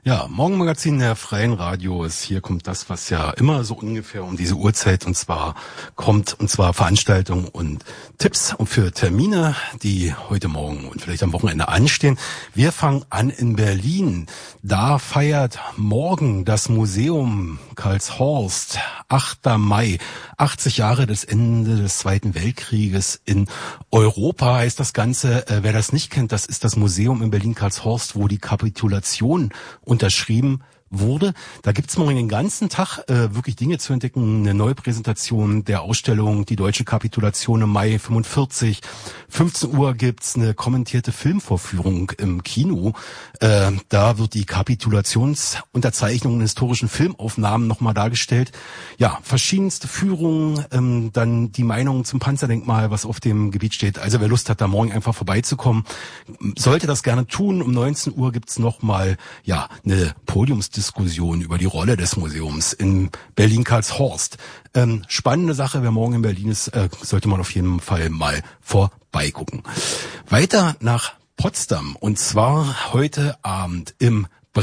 Ja, Morgenmagazin der Freien Radios. Hier kommt das, was ja immer so ungefähr um diese Uhrzeit und zwar Veranstaltungen und Tipps und für Termine, die heute Morgen und vielleicht am Wochenende anstehen. Wir fangen an in Berlin. Da feiert morgen das Museum Karlshorst, 8. Mai, 80 Jahre des Ende des Zweiten Weltkrieges in Europa heißt das Ganze. Wer das nicht kennt, das ist das Museum in Berlin-Karlshorst, wo die Kapitulation unterschrieben wurde. Da gibt's morgen den ganzen Tag wirklich Dinge zu entdecken. Eine neue Präsentation der Ausstellung Die deutsche Kapitulation im Mai 45. 15 Uhr gibt's eine kommentierte Filmvorführung im Kino. Da wird die Kapitulationsunterzeichnung in historischen Filmaufnahmen nochmal dargestellt. Ja, verschiedenste Führungen, dann die Meinung zum Panzerdenkmal, was auf dem Gebiet steht. Also wer Lust hat, da morgen einfach vorbeizukommen, sollte das gerne tun. Um 19 Uhr gibt's nochmal eine Podiumsdiskussion über die Rolle des Museums in Berlin-Karlshorst. Spannende Sache, wer morgen in Berlin ist, sollte man auf jeden Fall mal vorbeigucken. Weiter nach Potsdam und zwar heute Abend im